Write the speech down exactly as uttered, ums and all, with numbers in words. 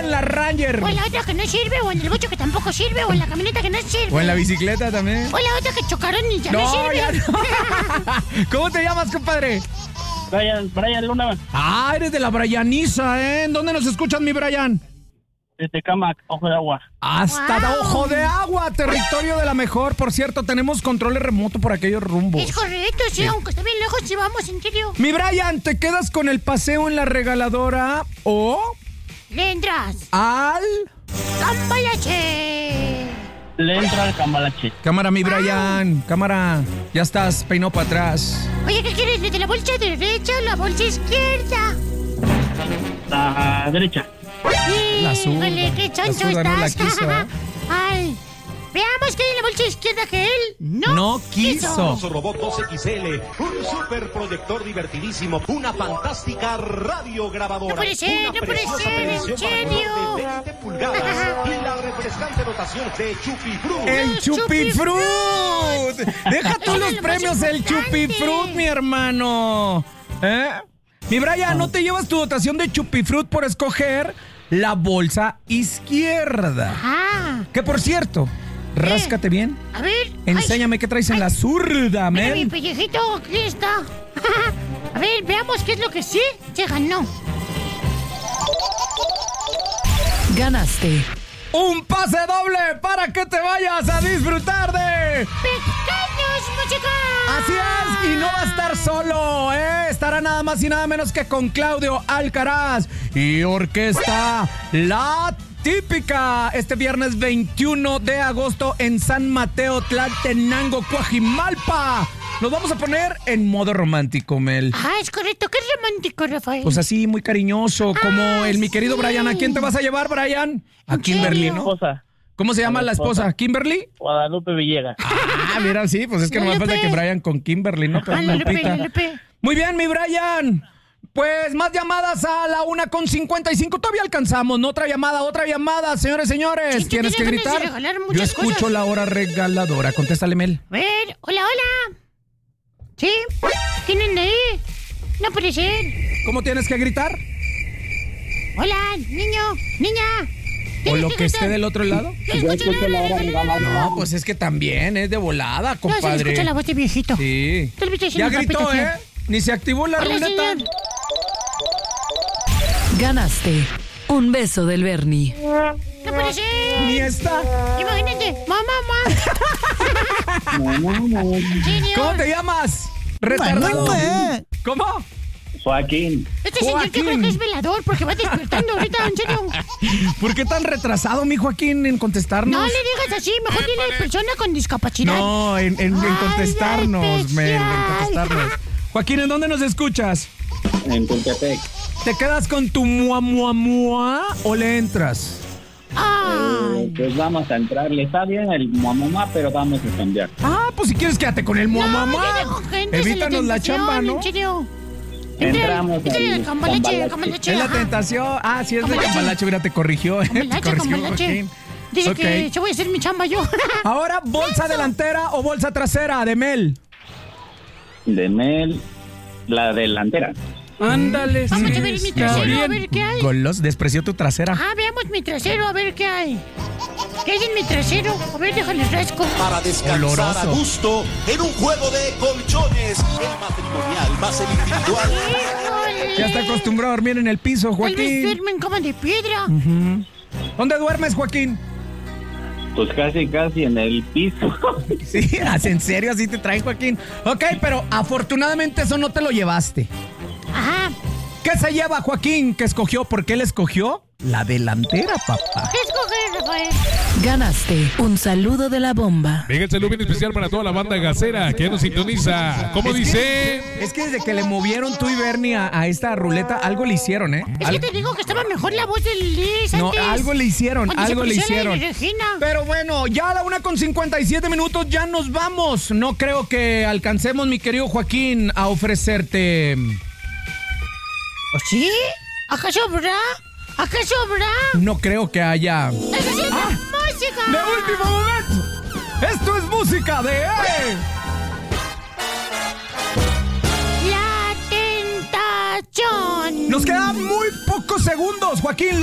en la Ranger. O en la otra que no sirve, o en el bocho que tampoco sirve, o en la camioneta que no sirve. O en la bicicleta también. O en la otra que chocaron y ya no, No, sirve. ya no. ¿Cómo te llamas, compadre? Brian, Brian Luna, Ah, eres de la Brianiza, ¿eh? ¿En dónde nos escuchas, mi Brian? de Tecámac, Ojo de Agua. Hasta Wow. Ojo de Agua, territorio de la mejor. Por cierto, tenemos controles remoto por aquellos rumbos. Es correcto, sí, aunque está bien lejos, sí vamos, en serio. Mi Brian, ¿te quedas con el paseo en la regaladora o Le entras. al... ¡Cambalache! Le entra al cambalache. Cámara, mi Brian, cámara. Ya estás, peinó para atrás. Oye, ¿qué quieres? ¿De la bolsa derecha o la bolsa izquierda? La derecha. Sí, La azul. híjole, qué La choncho zurda no la estás. quiso, ¿eh? Ay, veamos qué hay en la bolsa izquierda que él no, No quiso. Robot dos X L, un superproyector divertidísimo, una fantástica radiograbadora. No puede ser, una no puede preciosa ser, ¿en televisión para serio? menor de veinte pulgadas y la refrescante dotación de Chupifruit. ¡El Chupifruit! Chupifruit! Deja tú Era los lo premios más el importante. Chupifruit, mi hermano. ¿Eh? Mi Brian, ¿no te llevas tu dotación de Chupifruit por escoger la bolsa izquierda? Ah, Que por cierto, ráscate bien. a ver. Enséñame qué traes en la zurda, Ay, mira, mi men. pellejito, aquí está. A ver, veamos qué es lo que sí se ganó. Ganaste. Un pase doble para que te vayas a disfrutar de... ¡Pequeños músicos! Así es, y no va a estar solo, ¿eh? Estará nada más y nada menos que con Claudio Alcaraz y Orquesta La Típica. Este viernes veintiuno de agosto en San Mateo, Tlaltenango, Coajimalpa. Nos vamos a poner en modo romántico, Mel. Ah, es correcto. Qué romántico, Rafael. Pues así, muy cariñoso, como Ah, el mi querido sí. Brian. ¿A quién te vas a llevar, Brian? A ¿En Kimberly, serio? ¿no? Esposa, ¿Cómo se llama A la la esposa? esposa. ¿Kimberly? Guadalupe Villegas. Ah, mira, sí, pues es que no me falta que Brian con Kimberly, ¿no? Pero Ándale, una pita. ándale, pe. Muy bien, mi Brian. Pues más llamadas a la una con cincuenta y cinco. Todavía alcanzamos, ¿no? Otra llamada, otra llamada, señores, señores. Sí, tú ¿Tienes que tienes ganas de gritar? regalar Yo muchas escucho cosas. la hora regaladora. Contéstale, Mel. A ver, hola, hola. ¿Sí? ¿Tienen de ahí? No puede ser. ¿Cómo tienes que gritar? Hola, niño, niña. ¿O ¿Tienes lo que esté gritar? del otro lado? Yo escucho la hora regaladora. No, pues es que también es de volada, No, se le compadre. escucha la voz de viejito. Sí. Tú le viste Ya haciendo gritó, papita, ¿eh? Ni se activó la Hola, ruleta. señor. Ganaste. Un beso del Bernie. No puede ser. Ni está. Imagínate, mamá, mamá. ¿En serio? ¿Cómo te llamas? Retardado. ¿Cómo? Joaquín. Este señor yo creo Joaquín. que es velador porque va despertando ahorita, en serio. ¿Por qué tan retrasado, mi Joaquín, en contestarnos? No le digas así, mejor dile persona con discapacidad. No, en, en- en Ay, contestarnos, la Mel, en especial. contestarnos. Joaquín, ¿en dónde nos escuchas? En Tultepec. ¿Te quedas con tu mua mua mua o le entras? Ay. Pues vamos a entrarle. Está bien el mamá, pero vamos a cambiar. Ah, pues si quieres quédate con el mua mua No, mua. ya dejo gente, es Evítanos la tentación, chamba, ¿no? En serio. Entramos Entrale al al cambalache, cambalache. cambalache. Es la ajá. tentación. Ah, sí, es de Cambalache. cambalache. Mira, te corrigió. ¿eh? Te Cambalache, corrigió, cambalache. Joaquín. Dice Ok. que yo voy a hacer mi chamba yo. Ahora, ¿bolsa delantera o bolsa trasera de Mel? De Mel, la delantera. Ándale, Vamos sí, a ver mi está trasero, a bien. ver qué hay. Golos, despreció tu trasera. Ah, veamos mi trasero, a ver qué hay. ¿Qué hay en mi trasero? A ver, déjale rasco. Para descansar Oloroso. a gusto en un juego de colchones. El matrimonial va a ser individual. ¡Híjole! Ya está acostumbrado a dormir en el piso, Tal vez Joaquín. duerme en cama de piedra. ¿Dónde duermes, Joaquín? Pues casi, casi en el piso. Sí, ¿en serio así te traen, Joaquín? Ok, pero afortunadamente eso no te lo llevaste. Ajá. ¿Qué se lleva, Joaquín? ¿Qué escogió? ¿Por qué él escogió? La delantera, papá. ¿Qué escoger, Rafael? Ganaste. Un saludo de la bomba. Venga, el saludo bien especial para toda la banda gasera que nos sintoniza. ¿Cómo Es dice? que- Es que desde que le movieron tú y Bernie a, a esta ruleta, algo le hicieron, ¿eh? Es Al- que te digo que estaba mejor la voz del Liz No, antes. algo le hicieron, Cuando se algo le parecía a la de hicieron. Regina. Pero bueno, ya a la una con cincuenta y siete minutos ya nos vamos. No creo que alcancemos, mi querido Joaquín, a ofrecerte... ¿O sí? ¿Acaso habrá? ¿Acaso habrá? No creo que haya... ¡Necesito música! ¡De último momento! ¡Esto es música de... ¡Eh! La tentación. Nos quedan muy pocos segundos, Joaquín.